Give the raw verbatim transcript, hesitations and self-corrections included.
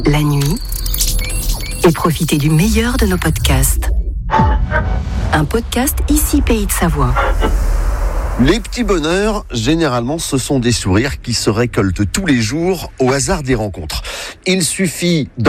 la nuit et profitez du meilleur de nos podcasts. Un podcast ici Pays de Savoie. Les petits bonheurs, généralement, ce sont des sourires qui se récoltent tous les jours au hasard des rencontres. Il suffit d'un